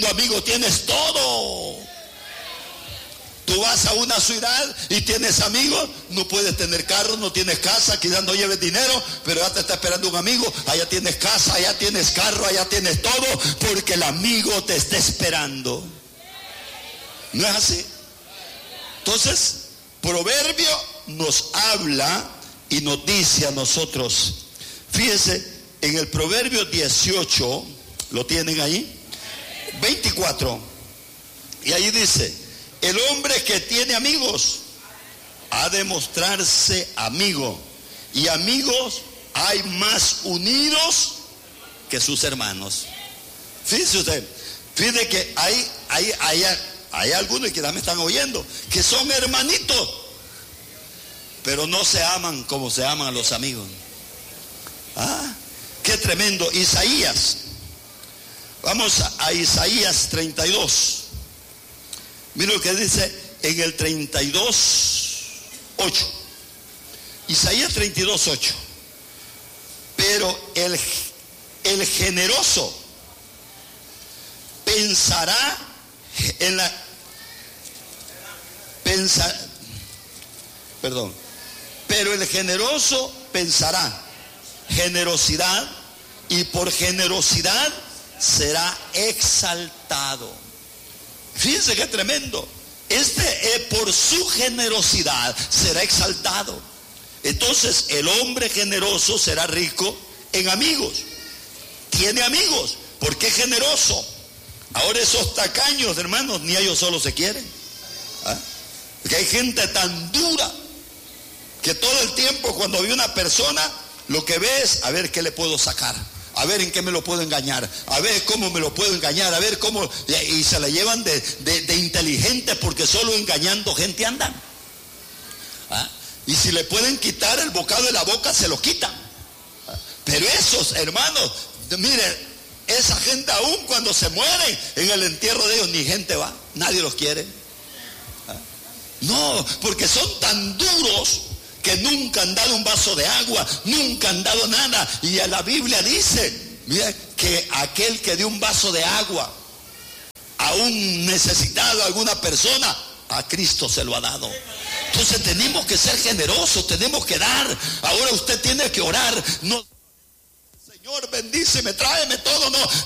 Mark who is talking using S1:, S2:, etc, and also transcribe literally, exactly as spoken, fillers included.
S1: teniendo amigos tienes todo. Tú vas a una ciudad y tienes amigos, no puedes tener carro, no tienes casa, quizás no lleves dinero, pero ya te está esperando un amigo, allá tienes casa, allá tienes carro, allá tienes todo, porque el amigo te está esperando. ¿No es así? Entonces, Proverbio nos habla y nos dice a nosotros, fíjense, en el Proverbio dieciocho, ¿lo tienen ahí? veinticuatro, y ahí dice, el hombre que tiene amigos ha de mostrarse amigo, y amigos hay más unidos que sus hermanos. Fíjese usted, fíjese que hay, hay, hay, hay algunos que ya me están oyendo, que son hermanitos, pero no se aman como se aman a los amigos. Ah, qué tremendo. Isaías, vamos a, a Isaías treinta y dos. Mira lo que dice en el treinta y dos, ocho. Isaías treinta y dos, ocho. Pero el, el generoso pensará en la... Pensa, perdón. Pero el generoso pensará generosidad, y por generosidad será exaltado. Fíjense qué tremendo. Este eh, por su generosidad será exaltado. Entonces el hombre generoso será rico en amigos. Tiene amigos porque es generoso. Ahora esos tacaños, hermanos, ni ellos solo se quieren. ¿Ah? Porque hay gente tan dura que todo el tiempo cuando ve una persona, lo que ve es a ver qué le puedo sacar, a ver en qué me lo puedo engañar, a ver cómo me lo puedo engañar, a ver cómo, y se la llevan de, de, de inteligente, porque solo engañando gente andan. ¿Ah? Y si le pueden quitar el bocado de la boca, se lo quitan. ¿Ah? Pero esos hermanos, miren, esa gente aún cuando se mueren, en el entierro de ellos ni gente va, nadie los quiere. ¿Ah? No, porque son tan duros que nunca han dado un vaso de agua, nunca han dado nada. Y a la Biblia dice, mira, que aquel que dio un vaso de agua a un necesitado, a alguna persona, a Cristo se lo ha dado. Entonces tenemos que ser generosos, tenemos que dar. Ahora usted tiene que orar, no, Señor, bendíceme, tráeme todo, no,